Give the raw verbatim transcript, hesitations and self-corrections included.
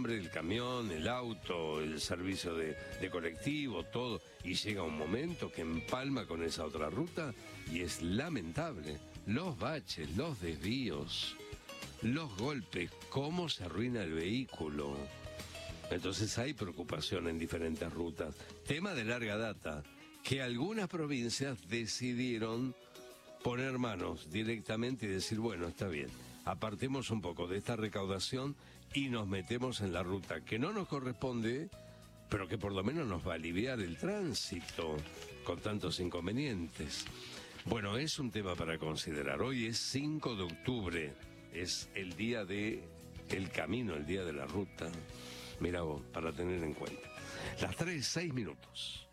hombre, el camión, el auto, el servicio de, de colectivo, todo, y llega un momento que empalma con esa otra ruta y es lamentable. Los baches, los desvíos, los golpes, cómo se arruina el vehículo. Entonces hay preocupación en diferentes rutas. Tema de larga data, que algunas provincias decidieron poner manos directamente y decir, bueno, está bien, apartemos un poco de esta recaudación y nos metemos en la ruta que no nos corresponde, pero que por lo menos nos va a aliviar el tránsito con tantos inconvenientes. Bueno, es un tema para considerar. Hoy es cinco de octubre, es el día de el camino, el día de la ruta. Mira vos, para tener en cuenta. Las tres, seis minutos.